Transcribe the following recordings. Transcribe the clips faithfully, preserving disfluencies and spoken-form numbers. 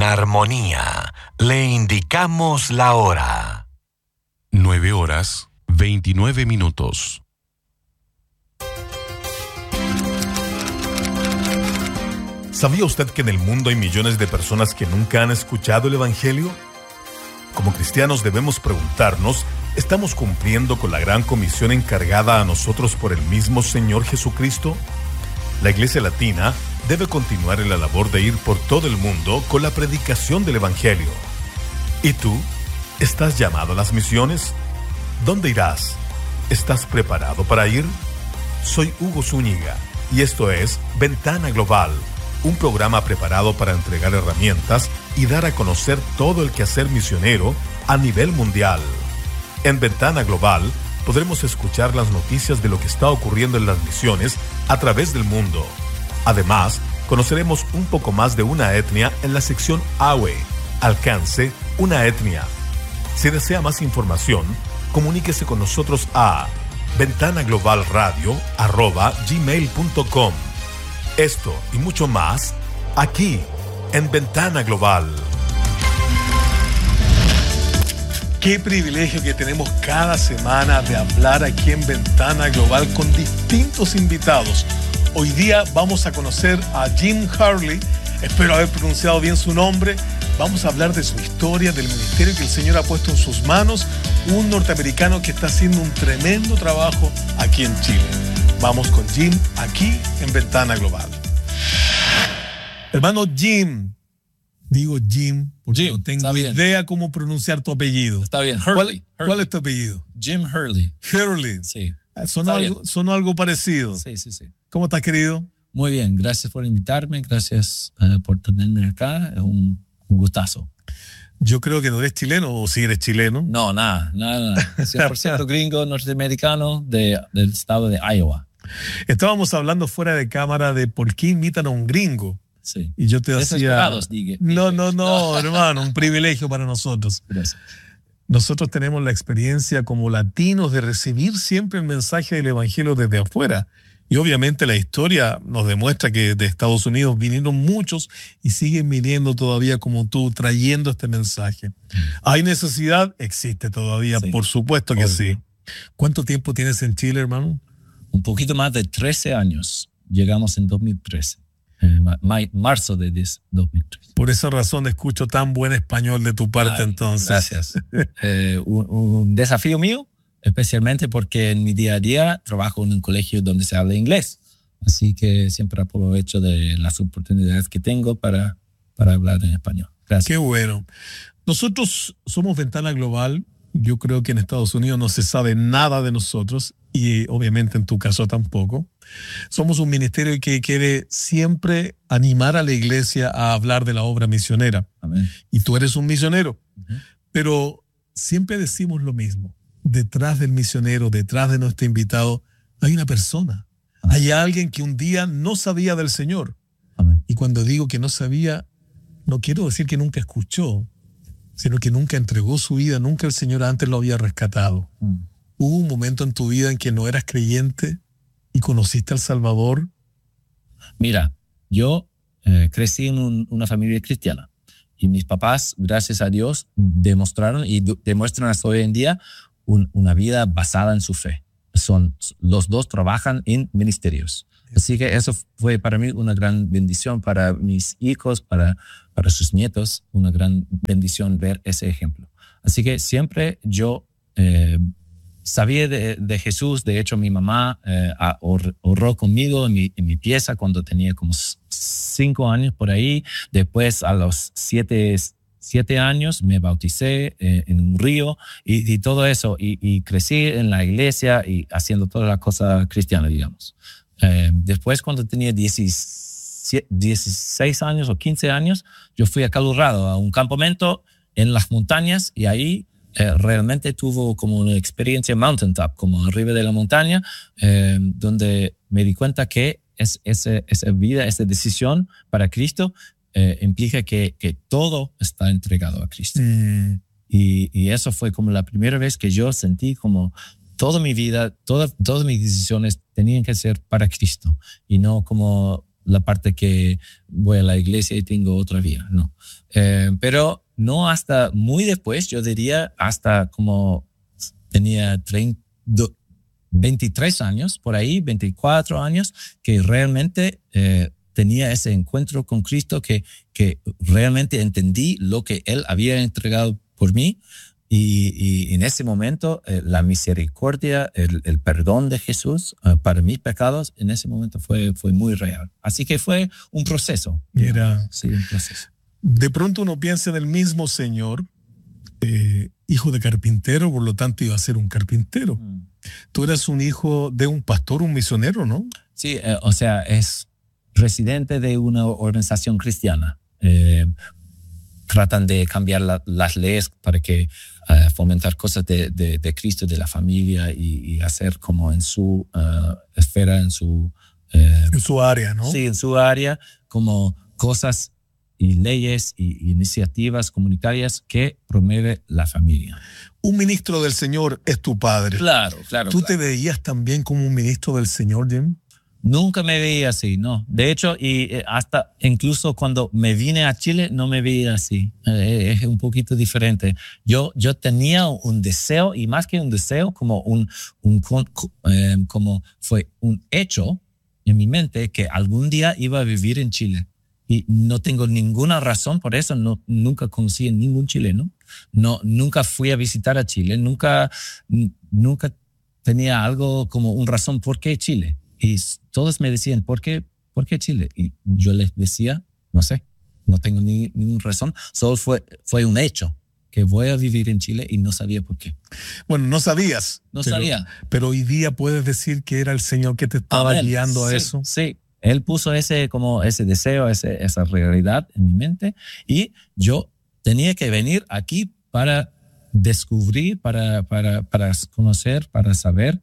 En armonía, le indicamos la hora. Nueve horas, veintinueve minutos. ¿Sabía usted que en el mundo hay millones de personas que nunca han escuchado el Evangelio? Como cristianos debemos preguntarnos, ¿estamos cumpliendo con la gran comisión encargada a nosotros por el mismo Señor Jesucristo? La Iglesia Latina debe continuar en la labor de ir por todo el mundo con la predicación del Evangelio. ¿Y tú? ¿Estás llamado a las misiones? ¿Dónde irás? ¿Estás preparado para ir? Soy Hugo Zúñiga y esto es Ventana Global, un programa preparado para entregar herramientas y dar a conocer todo el quehacer misionero a nivel mundial. En Ventana Global podremos escuchar las noticias de lo que está ocurriendo en las misiones a través del mundo. Además, conoceremos un poco más de una etnia en la sección A W E, Alcance una etnia. Si desea más información, comuníquese con nosotros a ventanaglobalradio arroba gmail punto com. Esto y mucho más, aquí, en Ventana Global. Qué privilegio que tenemos cada semana de hablar aquí en Ventana Global con distintos invitados. Hoy día vamos a conocer a Jim Hurley, espero haber pronunciado bien su nombre. Vamos a hablar de su historia, del ministerio que el Señor ha puesto en sus manos, un norteamericano que está haciendo un tremendo trabajo aquí en Chile. Vamos con Jim aquí en Ventana Global. Hermano Jim, digo Jim porque Jim, no tengo idea cómo pronunciar tu apellido. Está bien, ¿Cuál, Hurley. ¿Cuál es tu apellido? Jim Hurley. Hurley. Sí. Sonó algo, sonó algo parecido. Sí, sí, sí. ¿Cómo estás, querido? Muy bien, gracias por invitarme, gracias uh, por tenerme acá, es un, un gustazo. Yo creo que no eres chileno, o si eres chileno. No, nada, nada, nada. cien por ciento gringo, norteamericano de, del estado de Iowa. Estábamos hablando fuera de cámara de por qué invitan a un gringo. Sí. Y yo te decía... Dije. No, no, no, hermano, un privilegio para nosotros. Gracias. Nosotros tenemos la experiencia como latinos de recibir siempre el mensaje del Evangelio desde afuera. Y obviamente la historia nos demuestra que de Estados Unidos vinieron muchos y siguen viniendo todavía como tú, trayendo este mensaje. ¿Hay necesidad? Existe todavía, sí. Por supuesto que Obvio. Sí. ¿Cuánto tiempo tienes en Chile, hermano? Un poquito más de trece años. Llegamos en dos mil trece. Eh, ma- marzo de dos mil trece. Por esa razón escucho tan buen español de tu parte. Ay, entonces. Gracias. eh, un, un desafío mío, especialmente porque en mi día a día trabajo en un colegio donde se habla inglés. Así que siempre aprovecho de las oportunidades que tengo para, para hablar en español. Gracias. Qué bueno. Nosotros somos Ventana Global. Yo creo que en Estados Unidos no se sabe nada de nosotros y obviamente en tu caso tampoco. Somos un ministerio que quiere siempre animar a la iglesia a hablar de la obra misionera. Amén. Y tú eres un misionero. Uh-huh. Pero siempre decimos lo mismo. Detrás del misionero, detrás de nuestro invitado, hay una persona. Uh-huh. Hay alguien que un día no sabía del Señor. Amén. Y cuando digo que no sabía, no quiero decir que nunca escuchó, sino que nunca entregó su vida, nunca el Señor antes lo había rescatado. Uh-huh. ¿Hubo un momento en tu vida en que no eras creyente y conociste al Salvador? Mira, yo eh, crecí en un, una familia cristiana y mis papás, gracias a Dios, demostraron y d- demuestran hasta hoy en día un, una vida basada en su fe. Son, los dos trabajan en ministerios. Así que eso fue para mí una gran bendición, para mis hijos, para, para sus nietos, una gran bendición ver ese ejemplo. Así que siempre yo eh, sabía de, de Jesús. De hecho, mi mamá eh, ahorró conmigo en mi, en mi pieza cuando tenía como cinco años por ahí. Después, a los siete, siete años, me bauticé eh, en un río y, y todo eso. Y, y crecí en la iglesia y haciendo todas las cosas cristianas, digamos. Eh, después, cuando tenía dieciséis años o quince años, yo fui a Colorado, a un campamento en las montañas, y ahí eh, realmente tuve como una experiencia mountaintop, como arriba de la montaña, eh, donde me di cuenta que es, ese, esa vida, esa decisión para Cristo eh, implica que, que todo está entregado a Cristo. Mm. Y, y eso fue como la primera vez que yo sentí como toda mi vida, toda, todas mis decisiones tenían que ser para Cristo y no como la parte que voy a la iglesia y tengo otra vida, no. Eh, pero no hasta muy después, yo diría hasta como tenía treinta, veintitrés años, por ahí, veinticuatro años, que realmente eh, tenía ese encuentro con Cristo, que, que realmente entendí lo que Él había entregado por mí. Y, y en ese momento, eh, la misericordia, el, el perdón de Jesús uh, para mis pecados, en ese momento fue, fue muy real. Así que fue un proceso. Era, sí, un proceso. De pronto uno piensa en el mismo Señor, eh, hijo de carpintero, por lo tanto iba a ser un carpintero. Mm. Tú eras un hijo de un pastor, un misionero, ¿no? Sí, eh, o sea, es residente de una organización cristiana. Eh, tratan de cambiar la, las leyes para que uh, fomentar cosas de, de, de Cristo, de la familia y, y hacer como en su uh, esfera, en su... Uh, en su área, ¿no? Sí, en su área, como cosas y leyes y iniciativas comunitarias que promueve la familia. Un ministro del Señor es tu padre. Claro, claro. ¿Tú claro. te veías también como un ministro del Señor, Jim? Nunca me veía así, no. De hecho, y hasta incluso cuando me vine a Chile, no me veía así. Eh, es un poquito diferente. Yo, yo tenía un deseo, y más que un deseo, como un, un eh, como fue un hecho en mi mente que algún día iba a vivir en Chile. Y no tengo ninguna razón por eso. No, nunca conocí a ningún chileno. No, nunca fui a visitar a Chile. Nunca, nunca tenía algo como una razón por qué Chile. Y todos me decían, ¿por qué, ¿por qué Chile? Y yo les decía, no sé, no tengo ni, ninguna razón. Solo fue, fue un hecho que voy a vivir en Chile y no sabía por qué. Bueno, no sabías. No pero, sabía. Pero hoy día puedes decir que era el Señor que te estaba Amén. guiando a sí, eso. Sí, Él puso ese, como ese deseo, ese, esa realidad en mi mente y yo tenía que venir aquí para descubrir, para, para, para conocer, para saber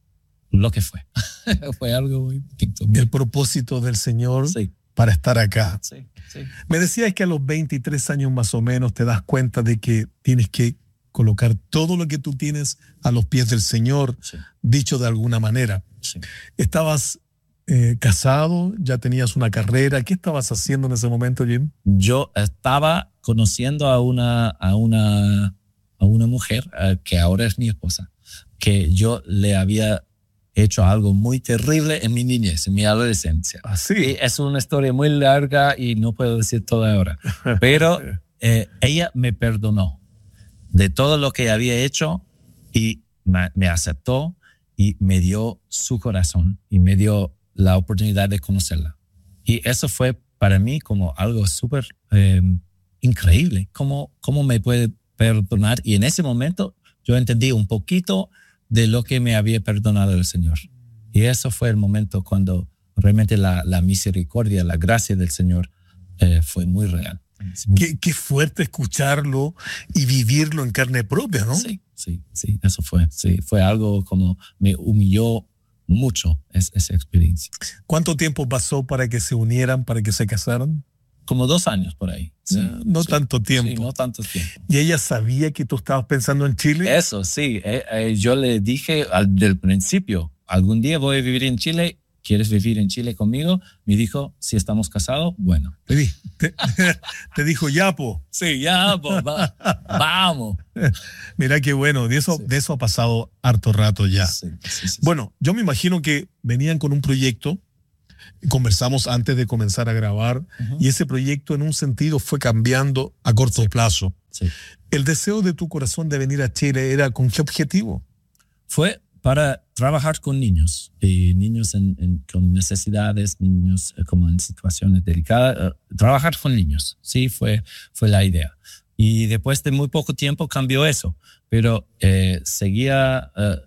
lo que fue. Fue algo muy distinto. El propósito del Señor sí. para estar acá. Sí, sí. Me decías que a los veintitrés años más o menos te das cuenta de que tienes que colocar todo lo que tú tienes a los pies del Señor, sí. dicho de alguna manera. Sí. Estabas eh, casado, ya tenías una carrera. ¿Qué estabas haciendo en ese momento, Jim? Yo estaba conociendo a una, a una, a una mujer uh, que ahora es mi esposa, que yo le había hecho algo muy terrible en mi niñez, en mi adolescencia. ¿Ah, sí? Y es una historia muy larga y no puedo decir todo ahora. Pero eh, ella me perdonó de todo lo que había hecho y me, me aceptó y me dio su corazón y me dio la oportunidad de conocerla. Y eso fue para mí como algo súper eh, increíble. ¿Cómo, ¿Cómo me puede perdonar? Y en ese momento yo entendí un poquito de lo que me había perdonado el Señor. Y eso fue el momento cuando realmente la, la misericordia, la gracia del Señor eh, fue muy real. Qué, qué fuerte escucharlo y vivirlo en carne propia, ¿no? Sí, sí, sí, eso fue. Sí, fue algo como me humilló mucho es, esa experiencia. ¿Cuánto tiempo pasó para que se unieran, para que se casaran? Como dos años por ahí. Sí, no sí, tanto tiempo. Sí, no tanto tiempo. ¿Y ella sabía que tú estabas pensando en Chile? Eso, sí. Eh, eh, yo le dije al, del principio, algún día voy a vivir en Chile. ¿Quieres vivir en Chile conmigo? Me dijo, si estamos casados, bueno. Te, te, te dijo, ya, po. Sí, ya, po, va, vamos. Mira qué bueno, de eso, sí. de eso ha pasado harto rato ya. Sí, sí, sí, bueno, yo me imagino que venían con un proyecto. Conversamos antes de comenzar a grabar uh-huh. y ese proyecto en un sentido fue cambiando a corto sí. plazo. Sí. ¿El deseo de tu corazón de venir a Chile era con qué objetivo? Fue para trabajar con niños, y niños en, en, con necesidades, niños eh, como en situaciones delicadas. Uh, trabajar con niños, sí, fue, fue la idea. Y después de muy poco tiempo cambió eso, pero eh, seguía... Uh,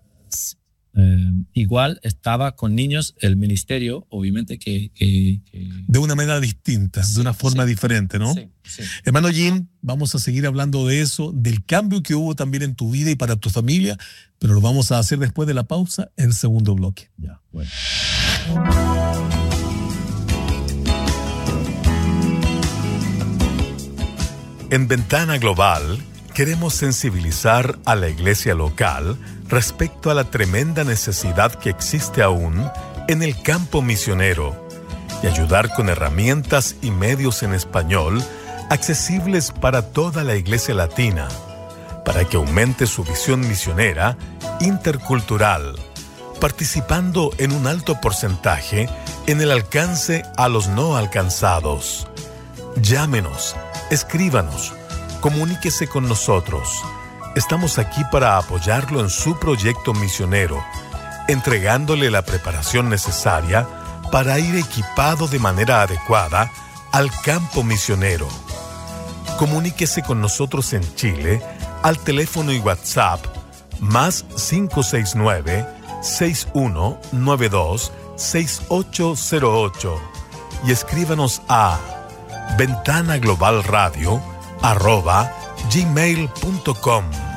Uh, igual estaba con niños el ministerio, obviamente que... que, que... De una manera distinta, sí, de una forma sí, diferente, ¿no? Sí, sí. Hermano Jim, vamos a seguir hablando de eso, del cambio que hubo también en tu vida y para tu familia, pero lo vamos a hacer después de la pausa en el segundo bloque. Ya, bueno. En Ventana Global queremos sensibilizar a la iglesia local respecto a la tremenda necesidad que existe aún en el campo misionero y ayudar con herramientas y medios en español accesibles para toda la Iglesia Latina, para que aumente su visión misionera intercultural, participando en un alto porcentaje en el alcance a los no alcanzados. Llámenos, escríbanos, comuníquese con nosotros. Estamos aquí para apoyarlo en su proyecto misionero, entregándole la preparación necesaria para ir equipado de manera adecuada al campo misionero. Comuníquese con nosotros en Chile al teléfono y WhatsApp más cinco seis nueve, seis uno nueve dos, seis ocho cero ocho y escríbanos a ventanaglobalradio arroba gmail punto com.